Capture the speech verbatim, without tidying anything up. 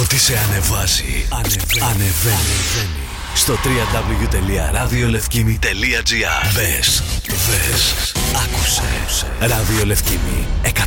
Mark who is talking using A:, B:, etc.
A: Ό,τι σε ανεβάζει, ανεβαίνει. ανεβαίνει. Στο double-u double-u double-u τελεία ραδιολευκήμι τελεία τζι άρ. Μπες, δες, άκουσε. Ραδιολευκήμι.